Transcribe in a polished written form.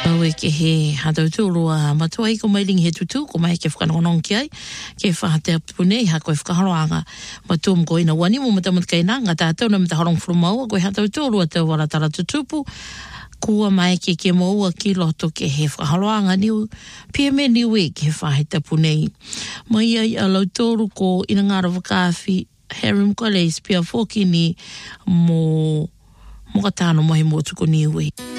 Awe ke he hatau tūrua matua i ko mailing he tutu, ko mai ke whakanonong ki ai, ke whahatea punei ha koe whakaharoanga matua mko ina wani mo matamat kai nanga tātou na mata harong whrumaua, koe hatau tūrua te wala tara tutupu, kua mai ke maua ki loto ke he whakaharoanga niu, pia me niwe ke whaheta punei. Mai ai a lautoro ko ina ngāra wakawhi, Harry Mkwale, pia whoki ni mo katano mai mo tuku niwe.